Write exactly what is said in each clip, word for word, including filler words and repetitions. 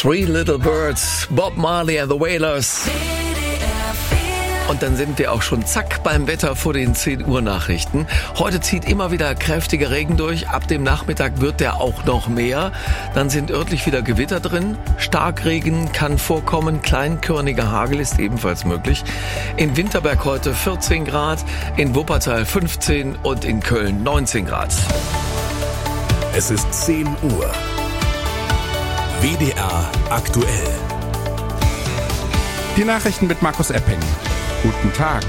Three Little Birds, Bob Marley and the Wailers. Und dann sind wir auch schon zack beim Wetter vor den zehn Uhr Nachrichten. Heute zieht immer wieder kräftiger Regen durch. Ab dem Nachmittag wird der auch noch mehr. Dann sind örtlich wieder Gewitter drin. Starkregen kann vorkommen. Kleinkörniger Hagel ist ebenfalls möglich. In Winterberg heute vierzehn Grad, in Wuppertal fünfzehn und in Köln neunzehn Grad. Es ist zehn Uhr. W D R aktuell. Die Nachrichten mit Markus Epping. Guten Tag.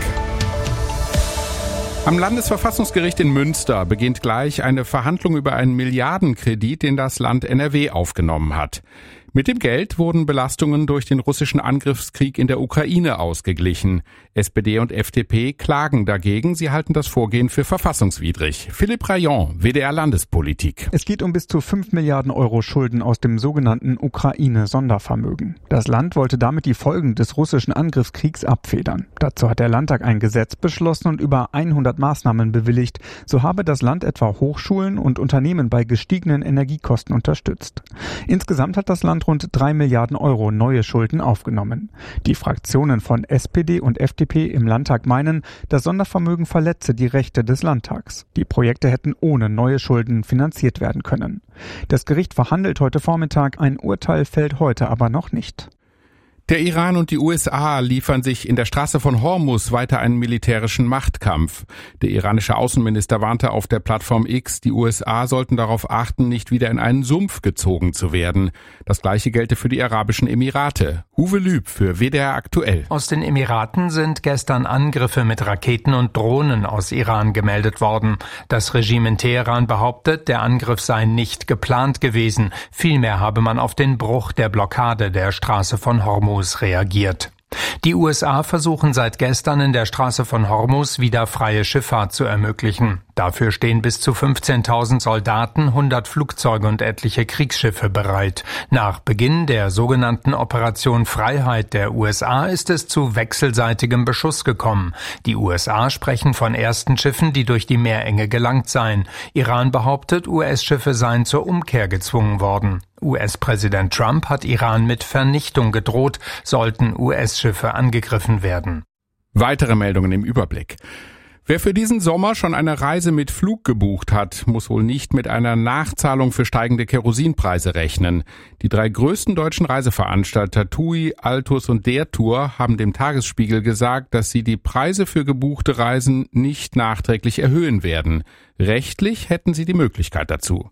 Am Landesverfassungsgericht in Münster beginnt gleich eine Verhandlung über einen Milliardenkredit, den das Land N R W aufgenommen hat. Mit dem Geld wurden Belastungen durch den russischen Angriffskrieg in der Ukraine ausgeglichen. S P D und F D P klagen dagegen. Sie halten das Vorgehen für verfassungswidrig. Philipp Rayon, W D R Landespolitik. Es geht um bis zu fünf Milliarden Euro Schulden aus dem sogenannten Ukraine-Sondervermögen. Das Land wollte damit die Folgen des russischen Angriffskriegs abfedern. Dazu hat der Landtag ein Gesetz beschlossen und über hundert Maßnahmen bewilligt. So habe das Land etwa Hochschulen und Unternehmen bei gestiegenen Energiekosten unterstützt. Insgesamt hat das Land rund drei Milliarden Euro neue Schulden aufgenommen. Die Fraktionen von S P D und F D P im Landtag meinen, das Sondervermögen verletze die Rechte des Landtags. Die Projekte hätten ohne neue Schulden finanziert werden können. Das Gericht verhandelt heute Vormittag, ein Urteil fällt heute aber noch nicht. Der Iran und die U S A liefern sich in der Straße von Hormuz weiter einen militärischen Machtkampf. Der iranische Außenminister warnte auf der Plattform X, die U S A sollten darauf achten, nicht wieder in einen Sumpf gezogen zu werden. Das Gleiche gelte für die Arabischen Emirate. Uwe Lüb für W D R aktuell. Aus den Emiraten sind gestern Angriffe mit Raketen und Drohnen aus Iran gemeldet worden. Das Regime in Teheran behauptet, der Angriff sei nicht geplant gewesen. Vielmehr habe man auf den Bruch der Blockade der Straße von Hormuz reagiert. Die U S A versuchen seit gestern in der Straße von Hormuz wieder freie Schifffahrt zu ermöglichen. Dafür stehen bis zu fünfzehntausend Soldaten, hundert Flugzeuge und etliche Kriegsschiffe bereit. Nach Beginn der sogenannten Operation Freiheit der U S A ist es zu wechselseitigem Beschuss gekommen. Die U S A sprechen von ersten Schiffen, die durch die Meerenge gelangt seien. Iran behauptet, U S-Schiffe seien zur Umkehr gezwungen worden. U S-Präsident Trump hat Iran mit Vernichtung gedroht, sollten U S-Schiffe angegriffen werden. Weitere Meldungen im Überblick. Wer für diesen Sommer schon eine Reise mit Flug gebucht hat, muss wohl nicht mit einer Nachzahlung für steigende Kerosinpreise rechnen. Die drei größten deutschen Reiseveranstalter TUI, Altus und Der Tour haben dem Tagesspiegel gesagt, dass sie die Preise für gebuchte Reisen nicht nachträglich erhöhen werden. Rechtlich hätten sie die Möglichkeit dazu.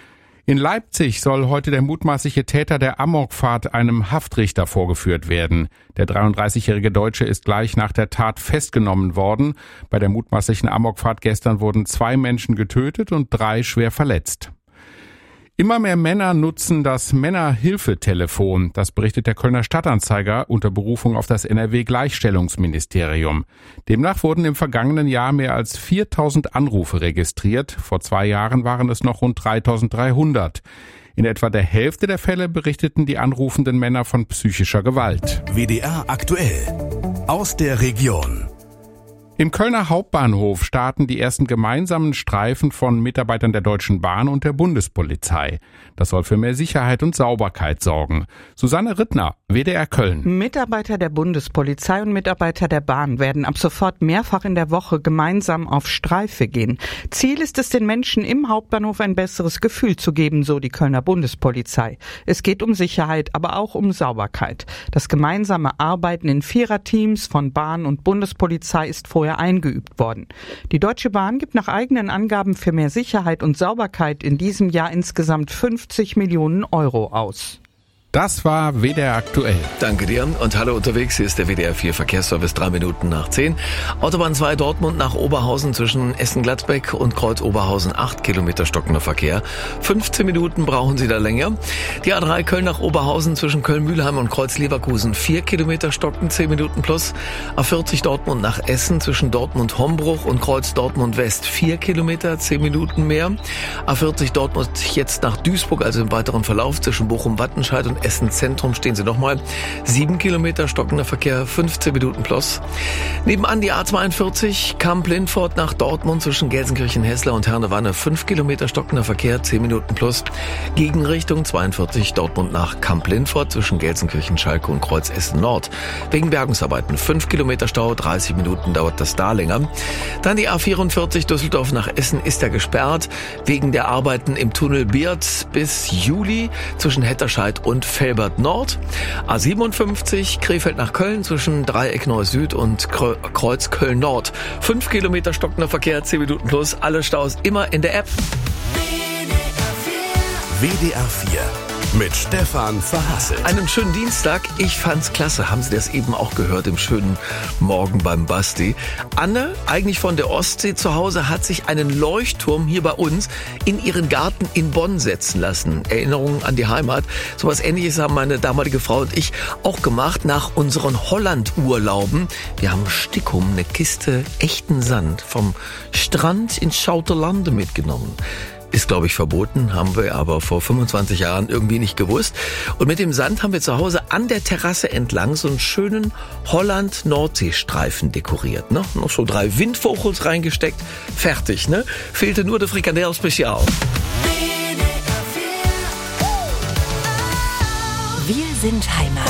In Leipzig soll heute der mutmaßliche Täter der Amokfahrt einem Haftrichter vorgeführt werden. Der dreiunddreißigjährige Deutsche ist gleich nach der Tat festgenommen worden. Bei der mutmaßlichen Amokfahrt gestern wurden zwei Menschen getötet und drei schwer verletzt. Immer mehr Männer nutzen das Männerhilfetelefon. Das berichtet der Kölner Stadtanzeiger unter Berufung auf das N R W-Gleichstellungsministerium. Demnach wurden im vergangenen Jahr mehr als viertausend Anrufe registriert. Vor zwei Jahren waren es noch rund dreitausenddreihundert. In etwa der Hälfte der Fälle berichteten die anrufenden Männer von psychischer Gewalt. W D R aktuell. Aus der Region. Im Kölner Hauptbahnhof starten die ersten gemeinsamen Streifen von Mitarbeitern der Deutschen Bahn und der Bundespolizei. Das soll für mehr Sicherheit und Sauberkeit sorgen. Susanne Rittner, W D R Köln. Mitarbeiter der Bundespolizei und Mitarbeiter der Bahn werden ab sofort mehrfach in der Woche gemeinsam auf Streife gehen. Ziel ist es, den Menschen im Hauptbahnhof ein besseres Gefühl zu geben, so die Kölner Bundespolizei. Es geht um Sicherheit, aber auch um Sauberkeit. Das gemeinsame Arbeiten in Viererteams von Bahn und Bundespolizei ist vorher eingeübt worden. Die Deutsche Bahn gibt nach eigenen Angaben für mehr Sicherheit und Sauberkeit in diesem Jahr insgesamt fünfzig Millionen Euro aus. Das war W D R aktuell. Danke dir und hallo unterwegs. Hier ist der W D R vier Verkehrsservice, drei Minuten nach zehn. Autobahn zwei Dortmund nach Oberhausen zwischen Essen-Gladbeck und Kreuz-Oberhausen, acht Kilometer stockender Verkehr. fünfzehn Minuten brauchen Sie da länger. Die A drei Köln nach Oberhausen zwischen Köln-Mühlheim und Kreuz-Leverkusen, vier Kilometer stocken, zehn Minuten plus. A vierzig Dortmund nach Essen zwischen Dortmund-Hombruch und Kreuz-Dortmund-West, vier Kilometer, zehn Minuten mehr. A vierzig Dortmund jetzt nach Duisburg, also im weiteren Verlauf zwischen Bochum-Wattenscheid und Essen Zentrum stehen sie nochmal. Sieben Kilometer stockender Verkehr, fünfzehn Minuten plus. Nebenan die A zweiundvierzig, Kamp-Lindfort nach Dortmund zwischen Gelsenkirchen-Hessler und Herne-Wanne. Fünf Kilometer stockender Verkehr, zehn Minuten plus. Gegenrichtung zweiundvierzig, Dortmund nach Kamp-Lindfort zwischen Gelsenkirchen, Schalke und Kreuz Essen-Nord. Wegen Bergungsarbeiten fünf Kilometer Stau, dreißig Minuten dauert das da länger. Dann die A vierundvierzig, Düsseldorf nach Essen ist ja gesperrt. Wegen der Arbeiten im Tunnel Birth bis Juli zwischen Hetterscheid und Velbert Nord. A siebenundfünfzig, Krefeld nach Köln zwischen Dreieck Neuss Süd und Kreuz Köln Nord. Fünf Kilometer stockender Verkehr, zehn Minuten plus. Alle Staus immer in der App. W D R vier mit Stefan Verhassel. Einen schönen Dienstag. Ich fand's klasse. Haben Sie das eben auch gehört im schönen Morgen beim Basti? Anne, eigentlich von der Ostsee zu Hause, hat sich einen Leuchtturm hier bei uns in ihren Garten in Bonn setzen lassen. Erinnerungen an die Heimat. So was Ähnliches haben meine damalige Frau und ich auch gemacht nach unseren Holland-Urlauben. Wir haben Stickum, eine Kiste echten Sand vom Strand in Schauterlande mitgenommen. Ist, glaube ich, verboten, haben wir aber vor fünfundzwanzig Jahren irgendwie nicht gewusst. Und mit dem Sand haben wir zu Hause an der Terrasse entlang so einen schönen Holland-Nordsee-Streifen dekoriert. Ne? Noch so drei Windvogels reingesteckt, fertig. Ne? Fehlte nur der Frikadelle Spezial. Wir sind Heimat.